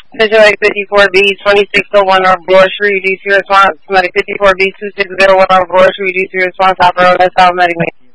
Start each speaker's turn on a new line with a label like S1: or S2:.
S1: Medic 54B 2601 on Broad Street, DC response. Medic 54B 2601 on Broad Street, DC response. Operator, that's how Medic.